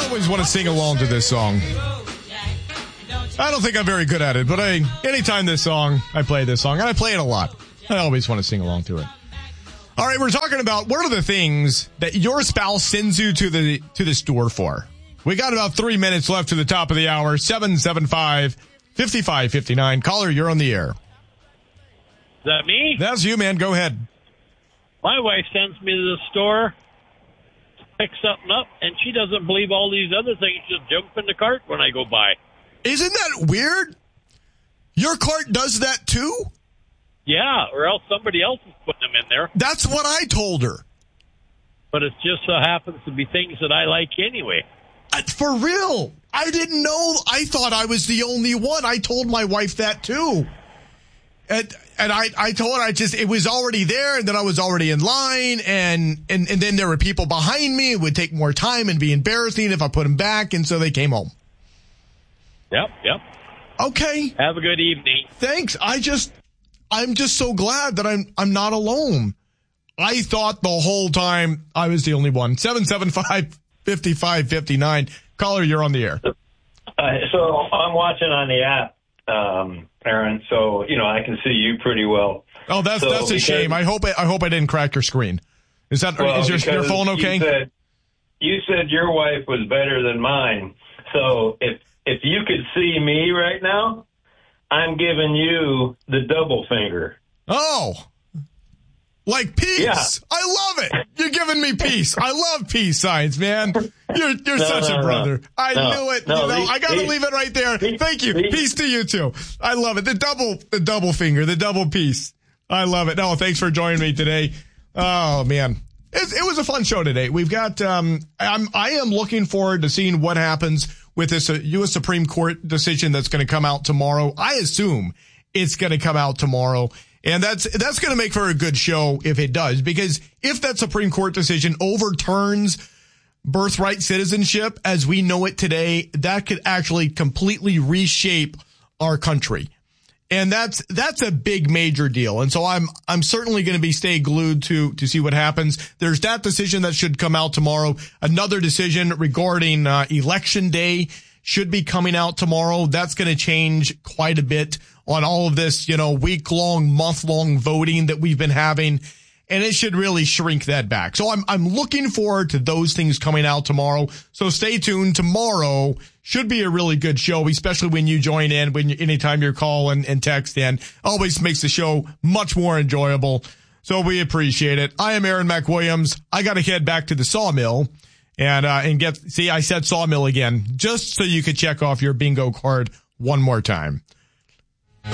always want to sing along to this song. I don't think I'm very good at it, but anytime I play this song, and I play it a lot, I always want to sing along to it. All right, we're talking about what are the things that your spouse sends you to the store for. We got about 3 minutes left to the top of the hour. 775-5559. Caller, you're on the air. Is that me? That's you, man. Go ahead. My wife sends me to the store to pick something up, and she doesn't believe all these other things just jump in the cart when I go by. Isn't that weird? Your cart does that too? Yeah, or else somebody else is putting them in there. That's what I told her. But it just so happens to be things that I like anyway. For real. I didn't know. I thought I was the only one. I told my wife that too. And I told her it was already there, and then I was already in line, and then there were people behind me. It would take more time and be embarrassing if I put them back, and so they came home. Yep. Okay. Have a good evening. Thanks. I'm just so glad that I'm not alone. I thought the whole time I was the only one. 775-5559. Caller, you're on the air. So I'm watching on the app, Aaron, so I can see you pretty well. Oh, that's a shame. I hope I didn't crack your screen. Is your phone okay? You said your wife was better than mine. So if you could see me right now, I'm giving you the double finger. Oh, like peace. Yeah. I love it. You're giving me peace. I love peace signs, man. You're such a brother. I knew it. I got to leave it right there. Thank you. Peace to you too. I love it. The double finger, the double peace. I love it. No, thanks for joining me today. Oh man. It was a fun show today. We've got, I am looking forward to seeing what happens with this U.S. Supreme Court decision that's going to come out tomorrow. I assume it's going to come out tomorrow. And that's going to make for a good show if it does, because if that Supreme Court decision overturns birthright citizenship as we know it today, that could actually completely reshape our country. And that's a big major deal. And so I'm certainly going to stay glued to see what happens. There's that decision that should come out tomorrow. Another decision regarding election day should be coming out tomorrow. That's going to change quite a bit on all of this, week-long, month-long voting that we've been having. And it should really shrink that back. So I'm looking forward to those things coming out tomorrow. So stay tuned. Tomorrow should be a really good show, especially when you join in, anytime you call and text in. Always makes the show much more enjoyable. So we appreciate it. I am Aaron McWilliams. I got to head back to the sawmill and I said sawmill again, just so you could check off your bingo card one more time.